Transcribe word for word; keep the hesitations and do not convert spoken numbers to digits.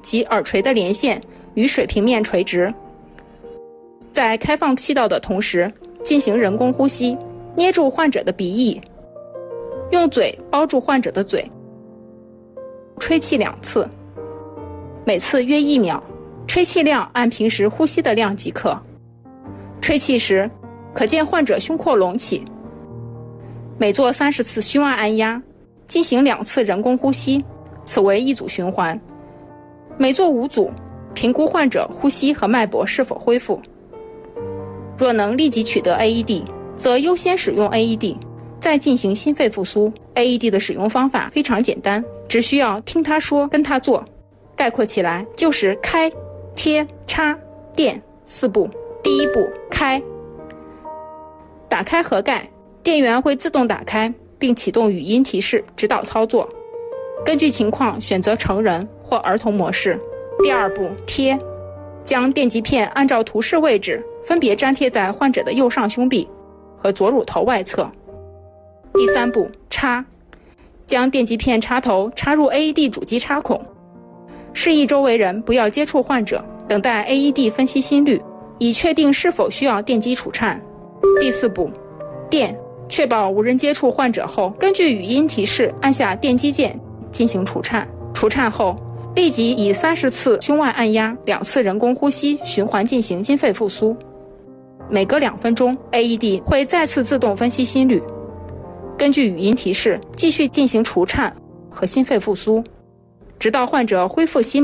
及耳垂的连线与水平面垂直。在开放气道的同时，进行人工呼吸，捏住患者的鼻翼，用嘴包住患者的嘴，吹气两次，每次约一秒，吹气量按平时呼吸的量即可。吹气时，可见患者胸廓隆起。每做三十次胸外按压，进行两次人工呼吸，此为一组循环。每做五组，评估患者呼吸和脉搏是否恢复。若能立即取得 A E D， 则优先使用 A E D， 再进行心肺复苏。A E D 的使用方法非常简单，只需要听他说，跟他做。概括起来就是开、贴、插、电四步。第一步，开。打开盒盖，电源会自动打开，并启动语音提示指导操作。根据情况选择成人或儿童模式。第二步，贴。将电极片按照图示位置分别粘贴在患者的右上胸壁和左乳头外侧。第三步，插。将电极片插头插入 A E D 主机插孔，示意周围人不要接触患者，等待 A E D 分析心率，以确定是否需要电击除颤。第四步，电。确保无人接触患者后，根据语音提示按下电击键进行除颤。除颤后，立即以三十次胸外按压、两次人工呼吸循环进行心肺复苏。每隔两分钟 ，A E D 会再次自动分析心率，根据语音提示继续进行除颤和心肺复苏，直到患者恢复心